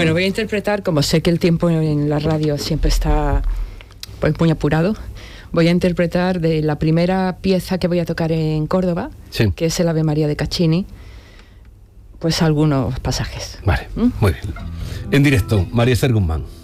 Bueno, voy a interpretar, como sé que el tiempo en la radio siempre está pues muy apurado, voy a interpretar de la primera pieza que voy a tocar en Córdoba, que es el Ave María de Caccini, pues algunos pasajes. Vale, muy bien. En directo, María Esther Guzmán.